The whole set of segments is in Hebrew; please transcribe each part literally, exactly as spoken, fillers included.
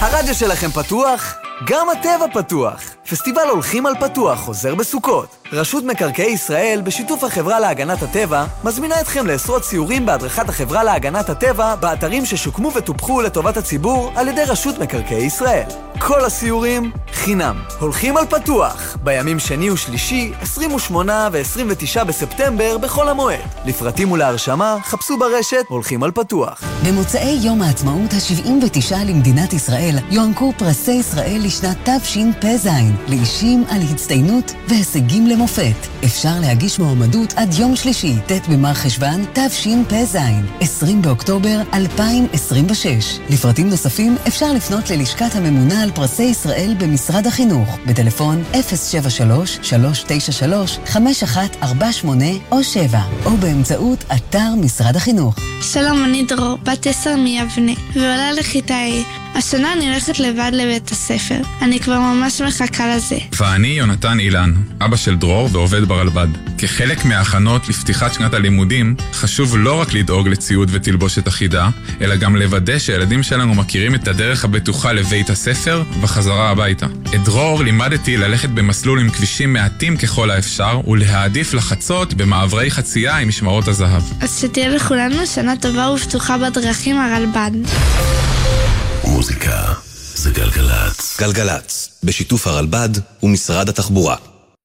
הרדיו שלכם פתוח? גם הטבע פתוח. פסטיבל הולכים על פתוח חוזר בסוכות. רשות מקרקעי ישראל, בשיתוף החברה להגנת הטבע, מזמינה אתכם לעשרות סיורים בהדרכת החברה להגנת הטבע באתרים ששוקמו וטופחו לטובת הציבור על ידי רשות מקרקעי ישראל. כל הסיורים חינם. הולכים על פתוח, בימים שני ושלישי, עשרים ושמונה ו-עשרים ותשעה בספטמבר בכל המועד. לפרטים ולהרשמה, חפשו ברשת הולכים על פתוח. במוצאי יום העצמאות ה-שבעים ותשע למדינת ישראל, יוענקו פרסי ישראל לשנת תשפ"ז, לאישים על הצטיינות והישגים למופת. אפשר להגיש מועמדות עד יום שלישי, ט' במר חשוון תשפ"ז, עשרים באוקטובר אלפיים עשרים ושש. לפרטים נוספים אפשר לפנות ללשכת הממונה על פרסי ישראל במשרד החינוך, בטלפון אפס שבע שלוש שלוש תשע שלוש חמש אחת ארבע שמונה או שבע, או באמצעות אתר משרד החינוך. שלום, אני דרור, בת עשר מיבנה, ועולה לכיתה A. השנה אני הולכת לבד לבית הספר. אני כבר ממש מחכה לזה. ואני יונתן אילן, אבא של דרור ועובד ברלב"ד. כחלק מההכנות לפתיחת שנת הלימודים, חשוב לא רק לדאוג לציוד ותלבושת אחידה, אלא גם לוודא שהילדים שלנו מכירים את הדרך הבטוחה לבית הספר וחזרה הביתה. את דרור לימדתי ללכת במסלול עם כבישים מעטים ככל האפשר, ולהעדיף לחצות במעברי חצייה עם משמרות הזהב. אז שתהיה לכולנו שנה טובה ובטוחה בדרכים הרלב"ד. מוזיקה זה גלגלץ. גלגלץ, בשיתוף הרלב"ד ומשרד התחבורה.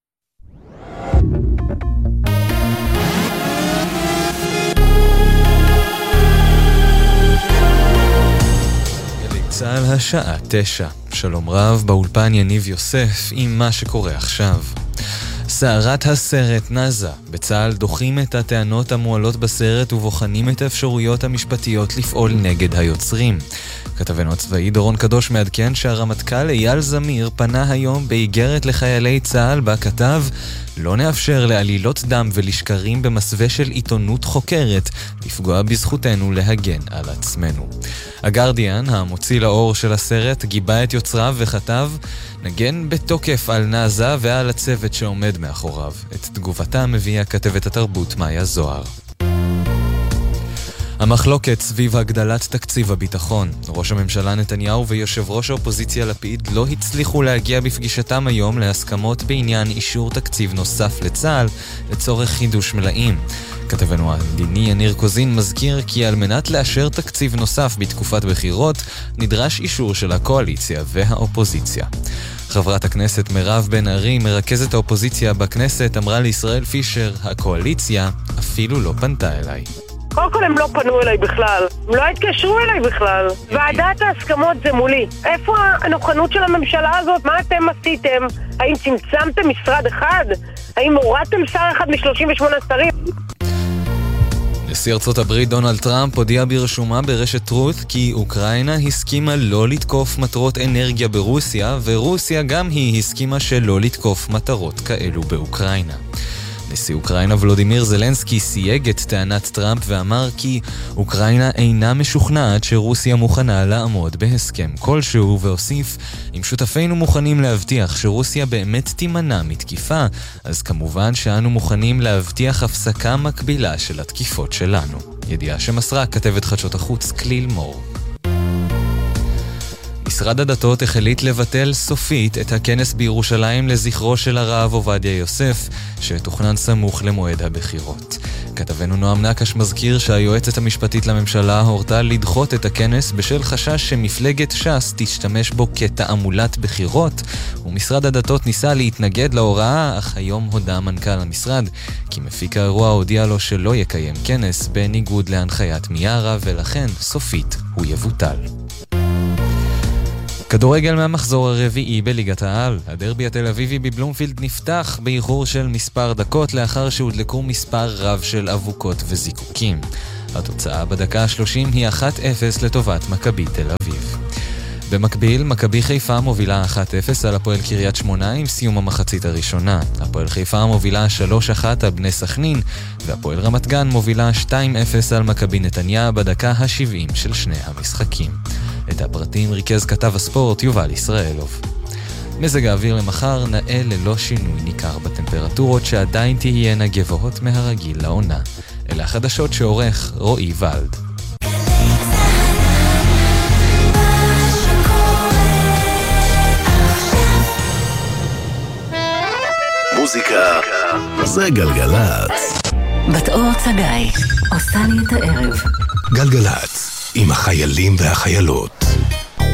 צהל השעה תשע. שלום רב, באולפן יניב יוסף עם מה שקורה עכשיו. סערת הסרט נזה. בצהל דוחים את הטענות המועלות בסרט ובוחנים את האפשרויות המשפטיות לפעול נגד היוצרים. כתבנו הצבאי דורון קדוש מעדכן שהרמטכ"ל אייל זמיר פנה היום באיגרת לחיילי צהל בה כתב: לא נאפשר לעלילות דם ולשקרים במסווה של עיתונות חוקרת לפגוע בזכותנו להגן על עצמנו. הגרדיאן, המוציא לאור של הסרט, גיבה את יוצריו וכתב: נגן בתוקף על נזה ועל הצוות שעומד מאחוריו. את תגובתה מביאה כתבת התרבות מאיה זוהר. המחלוקת סביב הגדלת תקציב הביטחון. ראש הממשלה נתניהו ויושב ראש האופוזיציה לפיד לא הצליחו להגיע בפגישתם היום להסכמות בעניין אישור תקציב נוסף לצה"ל לצורך חידוש מלאים. כתבנו המדיני יניר קוזין מזכיר כי על מנת לאשר תקציב נוסף בתקופת בחירות נדרש אישור של הקואליציה והאופוזיציה. חברת הכנסת מירב בן ארי, מרכזת האופוזיציה בכנסת, אמרה לישראל פישר: הקואליציה אפילו לא פנתה אליי. קודם כל הם לא פנו אליי בכלל, הם לא התקשרו אליי בכלל. ועדת ההסכמות זה מולי. איפה הנוכנות של הממשלה הזאת? מה אתם עשיתם? האם צמצמתם משרד אחד? האם הורדתם שר אחד מ-שלושים ושמונה שרים? נשיא ארצות הברית דונלד טראמפ הודיע ברשומה ברשת טרות כי אוקראינה הסכימה לא לתקוף מטרות אנרגיה ברוסיה, ורוסיה גם היא הסכימה שלא לתקוף מטרות כאלו באוקראינה. נשיא אוקראינה ולודימיר זלנסקי סייג את טענת טראמפ ואמר כי אוקראינה אינה משוכנעת שרוסיה מוכנה לעמוד בהסכם כלשהו, והוסיף: אם שותפינו מוכנים להבטיח שרוסיה באמת תימנע מתקיפה, אז כמובן שאנו מוכנים להבטיח הפסקה מקבילה של התקיפות שלנו. ידיעה שמסרה כתבת חדשות החוץ כליל מור. משרד הדתות החליט לבטל סופית את הכנס בירושלים לזכרו של הרב עובדיה יוסף, שתוכנן סמוך למועד הבחירות. כתבנו נועם נקש מזכיר שהיועצת המשפטית לממשלה הורתה לדחות את הכנס בשל חשש שמפלגת ש"ס תשתמש בו כתעמולת בחירות, ומשרד הדתות ניסה להתנגד להוראה, אך היום הודע מנכ"ל המשרד כי מפיק האירוע הודיע לו שלא יקיים כנס בניגוד להנחיית מיארה, ולכן סופית הוא יבוטל. כדורגל מהמחזור הרביעי בליגת העל. הדרבי התל אביבי בבלומפילד נפתח באיחור של מספר דקות לאחר שהודלקו מספר רב של אבוקות וזיקוקים. התוצאה בדקה ה-שלושים היא אחת אפס לטובת מכבי תל אביב. במקביל, מכבי חיפה מובילה אחת אפס על הפועל קריית שמונה עם סיום המחצית הראשונה. הפועל חיפה מובילה שלוש אחת על בני סכנין, והפועל רמת גן מובילה שתיים אפס על מכבי נתניה בדקה ה-שבעים של שני המשחקים. את הפרטים ריכז כתב הספורט יובל ישראלוב. מזג האוויר למחר נאה ללא שינוי ניכר בטמפרטורות שעדיין תהיינה גבוהות מהרגיל לעונה. אלה החדשות שעורך רועי ולד. מוזיקה זה גלגלצ. בת אור צגאי עושה לי את הערב. גלגלצ עם החיילים והחיילות.